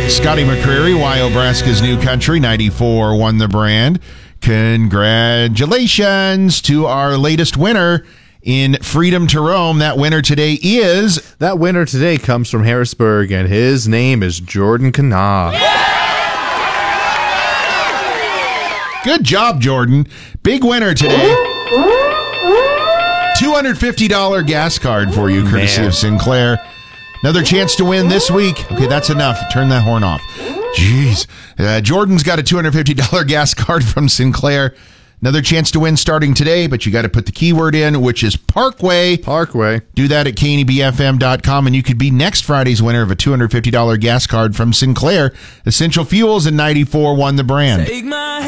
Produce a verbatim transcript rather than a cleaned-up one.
Scotty McCreery, Wyobraska's New Country, ninety-four won the brand. Congratulations to our latest winner in Freedom to Roam. That winner today is... That winner today comes from Harrisburg, and his name is Jordan Kanah. Good job, Jordan. Big winner today. two hundred fifty dollars gas card for you, courtesy Man. of Sinclair. Another chance to win this week. Okay, that's enough. Turn that horn off. Jeez. Uh, Jordan's got a two hundred fifty dollars gas card from Sinclair. Another chance to win starting today, but you got to put the keyword in, which is Parkway. Parkway. Do that at K N E B F M dot com, and you could be next Friday's winner of a two hundred fifty dollars gas card from Sinclair. Essential Fuels and ninety-four won the brand.